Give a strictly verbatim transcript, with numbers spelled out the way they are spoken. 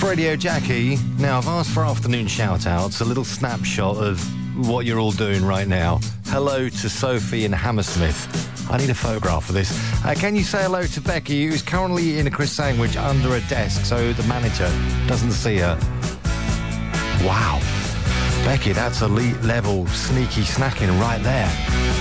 Radio Jackie. Now, I've asked for afternoon shout-outs, a little snapshot of what you're all doing right now. Hello to Sophie in Hammersmith. I need a photograph of this. Uh, can you say hello to Becky, who's currently eating a crisp sandwich under a desk so the manager doesn't see her? Wow. Becky, that's elite level sneaky snacking right there.